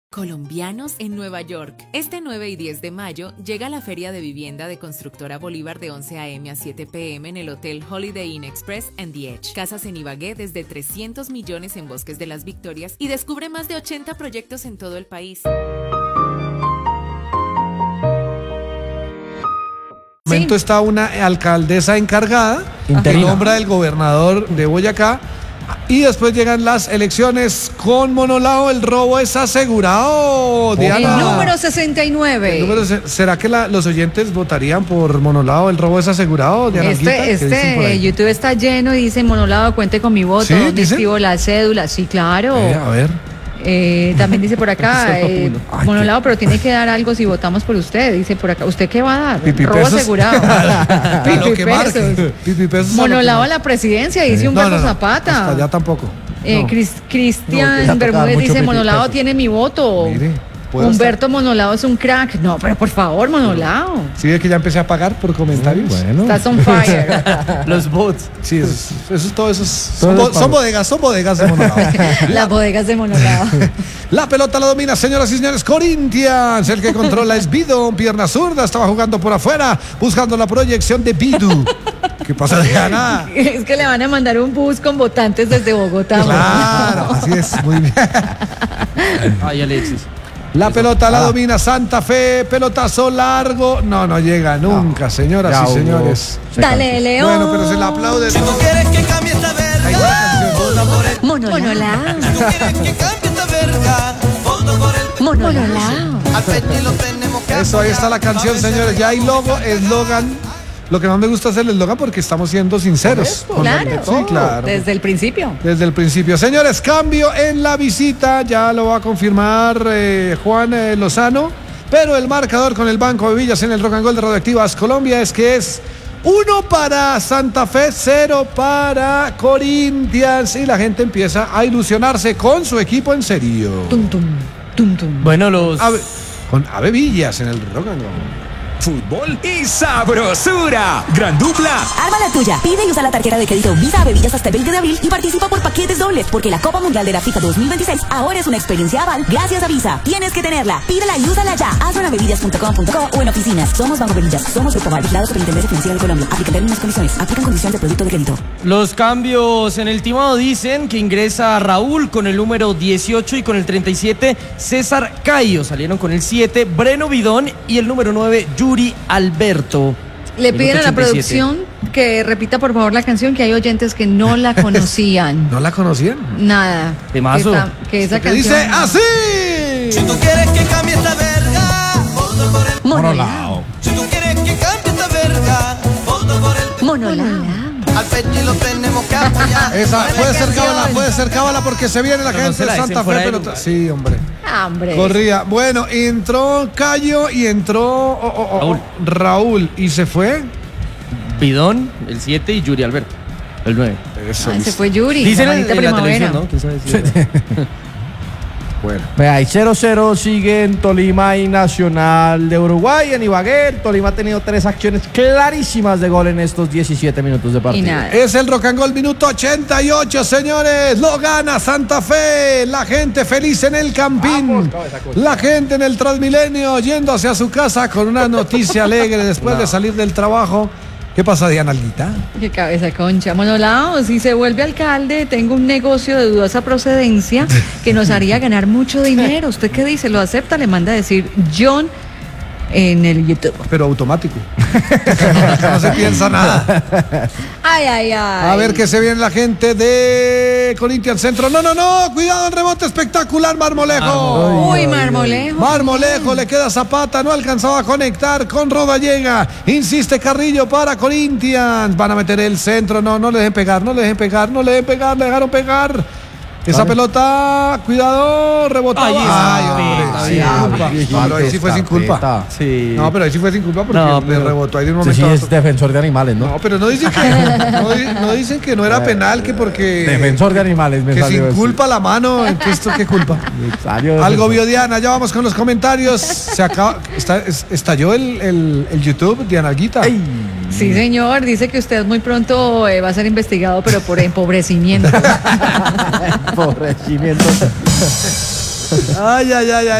Colombianos en Nueva York. Este 9 y 10 de mayo llega la Feria de Vivienda de Constructora Bolívar de 11 a.m. a 7 p.m. en el Hotel Holiday Inn Express and The Edge. Casas en Ibagué desde 300 millones en Bosques de las Victorias y descubre más de 80 proyectos en todo el país. En este momento está una alcaldesa encargada, que nombra el gobernador de Boyacá. Y después llegan las elecciones con Monolao. El robo es asegurado, Diana. El número 69. ¿Será que los oyentes votarían por Monolao? ¿El robo es asegurado, Diana? YouTube está lleno y dice: Monolao, cuente con mi voto. ¿Sí? ¿Dónde escribo la cédula? Sí, claro. A ver. También dice por acá, Monolao, pero tiene que dar algo si votamos por usted. Dice por acá, ¿usted qué va a dar? Robo asegurado. Pipipesos. Monolao a la presidencia, dice Humberto Zapata. Hasta allá tampoco. Cristian Bermúdez dice: Monolao tiene mi voto. Mire, Humberto Monolao es un crack. No, pero por favor, Monolao. ¿Sí ve que ya empecé a pagar por comentarios? Bueno. Estás on fire. Los bots. Sí, eso es todo eso. Son bodegas de Monolao. Las bodegas de Monolao. La pelota la domina, señoras y señores, Corinthians. El que controla es Bidon, pierna zurda. Estaba jugando por afuera, buscando la proyección de Bidu. ¿Qué pasa, Diana? Es que le van a mandar un bus con votantes desde Bogotá. Claro, así es, muy bien. Ay, Alexis. La pelota la domina Santa Fe, pelotazo largo. No llega nunca, señoras y señores. Dale, León. Bueno, pero se le aplaude. Si tú quieres que cambie esta verga, vota por el Monolao. Si tú quieres que cambie esta verga, vota por el Monolao. Al Pechi lo tenemos que Eso, ahí está la canción, señores. Ya hay logo, eslogan. Lo que más me gusta es el eslogan porque estamos siendo sinceros. Claro, sí, claro. Desde el principio. Desde el principio. Señores, cambio en la visita. Ya lo va a confirmar Juan Lozano. Pero el marcador con el Banco de Villas en el Rock and Roll de Radioactivas Colombia es que es 1 para Santa Fe, 0 para Corinthians. Y la gente empieza a ilusionarse con su equipo en serio. Tum, tum, tum, tum. Bueno, con Ave Villas en el Rock and Roll. Fútbol y sabrosura. Gran dupla. Arma la tuya. Pide y usa la tarjeta de crédito Visa Bebillas hasta el 20 de abril y participa por paquetes dobles, porque la Copa Mundial de la FIFA 2026 ahora es una experiencia aval gracias a Visa. Tienes que tenerla. Pídela y úsala ya. Hazlo en avevillas.com.co o en oficinas. Somos Banco Bebillas. Somos Grupo Aval, vigilado Superintendencia Financiera de Colombia. Aplica términos y condiciones. Aplican condiciones de producto de crédito. los cambios en el timado dicen que ingresa Raúl con el número 18 y con el 37 César Cayo. Salieron con el 7 Breno Bidón y el número 9 Yuri Alberto. Le piden a la producción que repita por favor la canción, que hay oyentes que no la conocían. ¿No la conocían? Nada. Temazo. Que esa Que canción dice así. Si tú quieres que cambie esta verga, vota por el Monolao. Si tú quieres que cambie esta verga, vota por el Monolao. Al Pechi lo tenemos que apoyar. Esa puede ser cábala porque se viene la gente de Santa Fe. Sí, hombre. Hombre. Corría. Bueno, entró Cayo y entró Raúl. ¿Y se fue? Bidón, el 7 y Yuri Alberto, el 9. Eso. Se fue Yuri. Dicen la en manita la primavera. televisión, ¿no? ¿Quién sabe si Bueno. Vea, y 0-0 siguen Tolima y Nacional de Uruguay en Ibagué. Tolima ha tenido 3 acciones clarísimas de gol en estos 17 minutos de partido. Y nada. Es el Rock and Roll, minuto 88, señores. Lo gana Santa Fe. La gente feliz en el Campín. La gente en el Transmilenio yendo hacia su casa con una noticia alegre después de salir del trabajo. ¿Qué pasa, Diana Alguita? Qué cabeza concha. Monolao, si se vuelve alcalde, tengo un negocio de dudosa procedencia que nos haría ganar mucho dinero. ¿Usted qué dice? ¿Lo acepta? Le manda a decir John en el YouTube. Pero automático. No se piensa nada. Ay. A ver qué se viene la gente de Corinthians Centro. No. Cuidado, el rebote espectacular, Marmolejo. Uy, Marmolejo. Marmolejo, le queda Zapata, no alcanzaba a conectar con Rodallega. Insiste Carrillo para Corinthians. Van a meter el centro. No le dejen pegar, le dejaron pegar. Esa pelota, cuidado, rebotó. Pero ahí sí fue sin culpa. Sí. No, pero ahí sí fue sin culpa porque le rebotó ahí de un momento. Sí, es defensor de animales, ¿no? No, pero no dicen que no era penal, que porque Defensor de animales, me que salió sin eso. culpa la mano, entonces ¿esto qué culpa? Algo vio Diana, ya vamos con los comentarios. Se acaba, estalló el YouTube, Diana Alguita. Sí, señor, dice que usted muy pronto va a ser investigado, pero por empobrecimiento. Empobrecimiento. Ay.